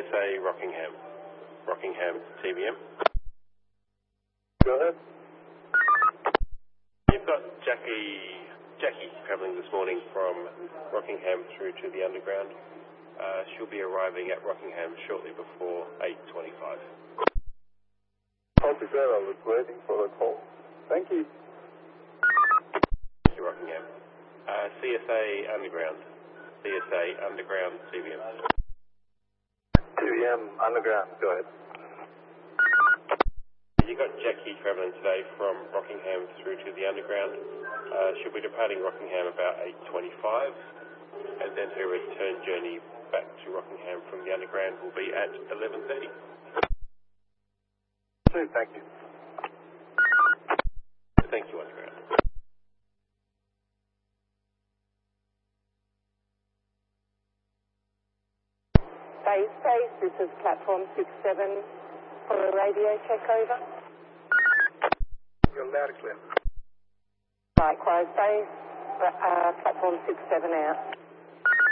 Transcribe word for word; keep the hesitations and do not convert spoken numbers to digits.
S A Rockingham. Rockingham T B M. Go ahead. You've got Jackie, Jackie travelling this morning from Rockingham through to the underground. Uh, she'll be arriving at Rockingham shortly before eight twenty-five. Copy that. I was waiting for the call. Thank you. Thank you, Rockingham. Uh, C S A Underground. C S A Underground T B M. T B M Underground. Go ahead. You've got Jackie travelling today from Rockingham through to the underground. Uh, she'll be departing Rockingham about eight twenty-five, and then her return journey back to Rockingham from the underground will be at eleven thirty. Thank you. Thank you, underground. Base Base, this is platform six seven for a radio check over. You're loud and clear. Likewise, Base, uh, platform six seven out.